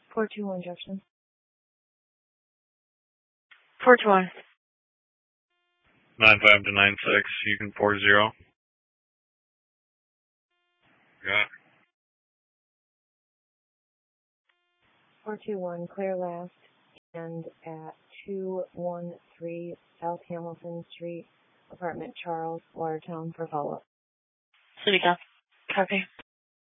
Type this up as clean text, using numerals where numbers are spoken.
421 Jefferson. 421. 95 to 96, you can 40. Got it. 421, clear last, and at 213 South Hamilton Street, apartment Charles, Watertown, for follow-up. City Cal. Copy.